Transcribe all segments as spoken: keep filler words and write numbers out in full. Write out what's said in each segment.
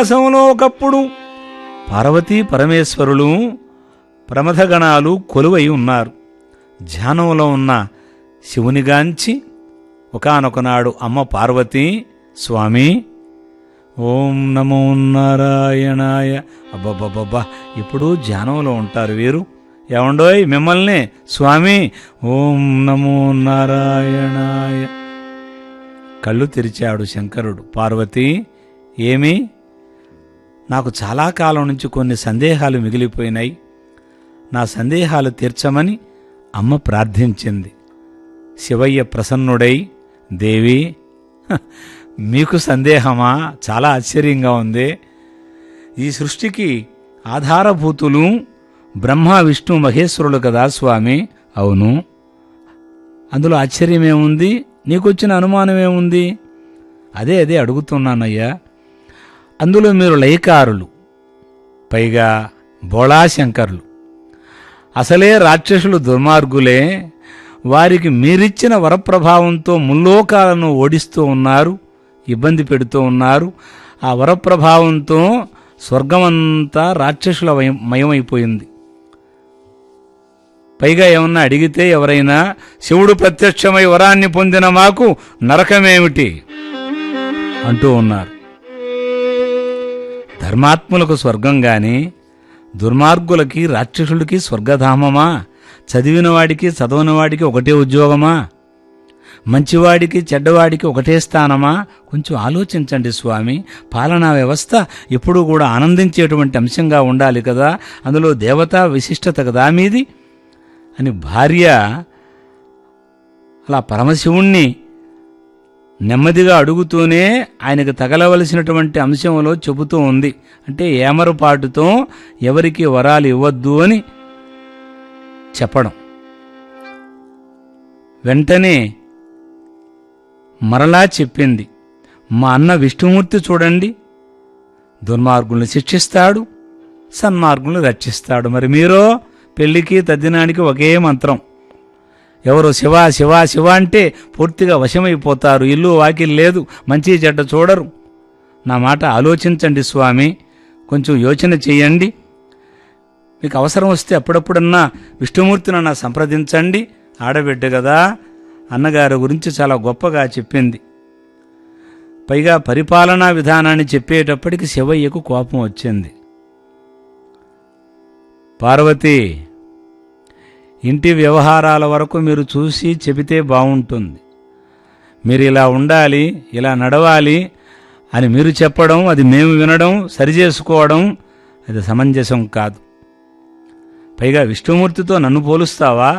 కైలాసంలో ఒకప్పుడు పార్వతీ పరమేశ్వరులు ప్రమథగణాలు కొలువై ఉన్నారు. ధ్యానంలో ఉన్న శివునిగాంచి ఒకానొకనాడు అమ్మ పార్వతీ, స్వామి ఓం నమో నారాయణాయ, అబ్బబ్బబ్బబ్బా ఇప్పుడు ధ్యానంలో ఉంటారు వీరు, ఏమండోయ్ మిమ్మల్ని స్వామి ఓం నమో నారాయణాయ. కళ్ళు తెరిచాడు శంకరుడు. పార్వతీ, ఏమి? నాకు చాలా కాలం నుంచి కొన్ని సందేహాలు మిగిలిపోయినాయి, నా సందేహాలు తీర్చమని అమ్మ ప్రార్థించింది. శివయ్య ప్రసన్నుడై, దేవి మీకు సందేహమా? చాలా ఆశ్చర్యంగా ఉంది. ఈ సృష్టికి ఆధారభూతులు బ్రహ్మ విష్ణు మహేశ్వరులు కదా స్వామి. అవును, అందులో ఆశ్చర్యమేముంది? నీకొచ్చిన అనుమానమేముంది? అదే అదే అడుగుతున్నానయ్యా. అందులో మీరు లయకారులు, పైగా బోళాశంకరులు. అసలే రాక్షసులు దుర్మార్గులే. వారికి మీరిచ్చిన వరప్రభావంతో ముల్లోకాలను ఓడిస్తూ ఉన్నారు, ఇబ్బంది పెడుతూ ఉన్నారు. ఆ వరప్రభావంతో స్వర్గమంతా రాక్షసుల మయమైపోయింది. పైగా ఏమన్నా అడిగితే ఎవరైనా శివుడు ప్రత్యక్షమై వరాన్ని పొందిన మాకు నరకమేమిటి అంటూ ఉన్నారు. ధర్మాత్ములకు స్వర్గం గాని దుర్మార్గులకి రాక్షసులకి స్వర్గధామమా? చదివినవాడికి చదవనివాడికి ఒకటే ఉద్యోగమా? మంచివాడికి చెడ్డవాడికి ఒకటే స్థానమా? కొంచెం ఆలోచించండి స్వామి. పాలనా వ్యవస్థ ఎప్పుడూ కూడా ఆనందించేటువంటి అంశంగా ఉండాలి కదా, అందులో దేవతా విశిష్టత కదా మీది అని భార్య అలా పరమశివుణ్ణి నెమ్మదిగా అడుగుతూనే ఆయనకు తగలవలసినటువంటి అంశంలో చెబుతూ ఉంది. అంటే ఏమరపాటుతో ఎవరికి వరాలు ఇవ్వద్దు అని చెప్పడం. వెంటనే మరలా చెప్పింది, మా అన్న విష్ణుమూర్తి చూడండి, దుర్మార్గుల్ని శిక్షిస్తాడు, సన్మార్గుల్ని రక్షిస్తాడు. మరి మీరో పెళ్లికి తద్దినానికి ఒకే మంత్రం. ఎవరు శివ శివ శివ అంటే పూర్తిగా వశమైపోతారు. ఇల్లు వాకిల్ లేదు, మంచి చెడ్డ చూడరు. నా మాట ఆలోచించండి స్వామి, కొంచెం యోచన చెయ్యండి. మీకు అవసరం వస్తే అప్పుడప్పుడన్నా విష్ణుమూర్తినన్నా సంప్రదించండి. ఆడబిడ్డ కదా, అన్నగారి గురించి చాలా గొప్పగా చెప్పింది. పైగా పరిపాలనా విధానాన్ని చెప్పేటప్పటికి శివయ్యకు కోపం వచ్చింది. పార్వతీ, ఇంటి వ్యవహారాల వరకు మీరు చూసి చెబితే బాగుంటుంది. మీరు ఇలా ఉండాలి, ఇలా నడవాలి అని మీరు చెప్పడం, అది మేము వినడం, సరిచేసుకోవడం అది సమంజసం కాదు. పైగా విష్ణుమూర్తితో నన్ను పోలుస్తావా?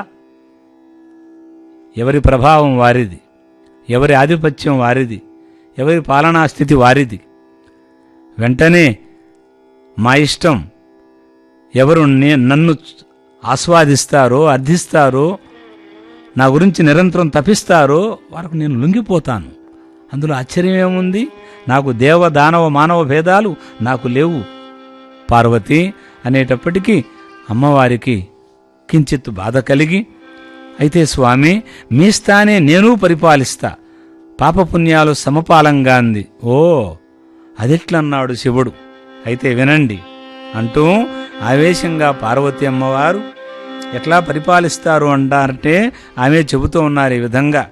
ఎవరి ప్రభావం వారిది, ఎవరి ఆధిపత్యం వారిది, ఎవరి పాలనా స్థితి వారిది. వెంటనే మా ఇష్టం, ఎవరు నన్ను ఆస్వాదిస్తారో అర్థిస్తారో, నా గురించి నిరంతరం తపిస్తారో వారికి నేను లొంగిపోతాను. అందులో ఆశ్చర్యమేముంది? నాకు దేవ దానవ మానవ భేదాలు నాకు లేవు పార్వతి అనేటప్పటికీ అమ్మవారికి కించిత్ బాధ కలిగి, అయితే స్వామి మీ స్థానే నేను పరిపాలిస్తా, పాపపుణ్యాలు సమపాలంగా అంది. ఓ అదెట్లన్నాడు శివుడు? అయితే వినండి అంటూ ఆవేశంగా పార్వతీ అమ్మవారు ఎట్లా పరిపాలిస్తారు అంటారంటే ఆమె చెబుతూ ఉన్నారు ఈ విధంగా.